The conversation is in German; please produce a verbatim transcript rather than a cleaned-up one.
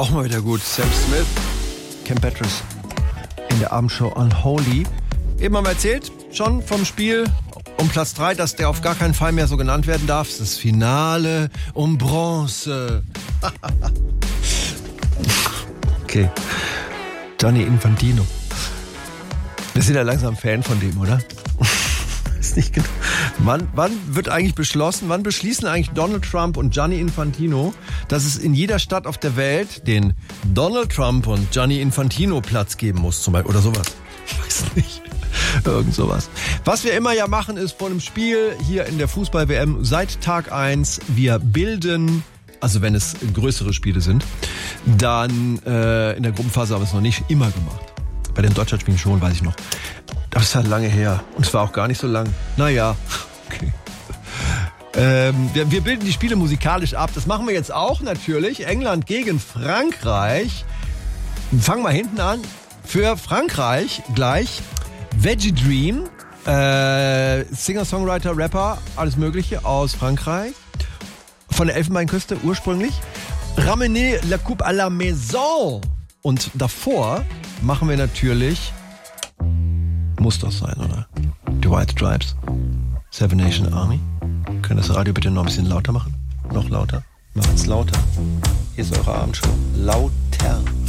Auch mal wieder gut. Sam Smith, Kim Petras in der Abendshow Unholy. Eben haben wir erzählt, schon vom Spiel um Platz drei, dass der auf gar keinen Fall mehr so genannt werden darf. Das ist das Finale um Bronze. Okay. Gianni Infantino. Wir sind ja langsam Fan von dem, oder? Ist nicht genau. Wann, wann wird eigentlich beschlossen, wann beschließen eigentlich Donald Trump und Gianni Infantino, dass es in jeder Stadt auf der Welt den Donald Trump und Gianni Infantino Platz geben muss, zum Beispiel, oder sowas? Ich weiß nicht. Irgend sowas. Was wir immer ja machen, ist vor einem Spiel hier in der Fußball-W M seit Tag eins, wir bilden, also wenn es größere Spiele sind, dann äh, in der Gruppenphase haben wir es noch nicht immer gemacht. Bei den Deutschlandspielen schon, weiß ich noch. Das ist halt lange her. Und es war auch gar nicht so lang. Naja, okay. Ähm, wir, wir bilden die Spiele musikalisch ab. Das machen wir jetzt auch natürlich. England gegen Frankreich. Fangen wir hinten an. Für Frankreich gleich Veggie Dream. Äh, Singer, Songwriter, Rapper, alles Mögliche aus Frankreich. Von der Elfenbeinküste ursprünglich. Ramener la coupe à la maison. Und davor machen wir natürlich... Muss das sein, oder? Die White Stripes. Seven Nation Army. Können das Radio bitte noch ein bisschen lauter machen? Noch lauter? Macht's lauter. Hier ist eure Abendshow. Lauter.